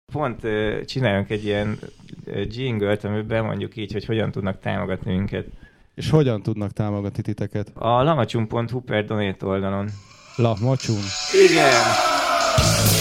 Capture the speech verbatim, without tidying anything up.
Pont uh, csináljunk egy ilyen uh, jingle-t, amiben mondjuk így, hogy hogyan tudnak támogatni minket. És hogyan tudnak támogatni titeket? A lamacsun pont hu per donate oldalon. Lamacsun? Igen!